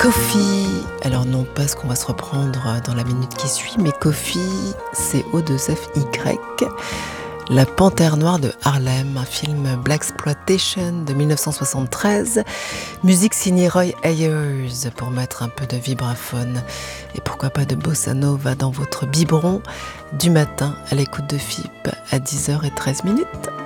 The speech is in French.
Kofi, alors non pas ce qu'on va se reprendre dans la minute qui suit, mais Kofi, c'est O2FY, La Panthère Noire de Harlem, un film Blaxploitation de 1973, musique signée Roy Ayers pour mettre un peu de vibraphone et pourquoi pas de bossa nova dans votre biberon du matin à l'écoute de FIP à 10h13.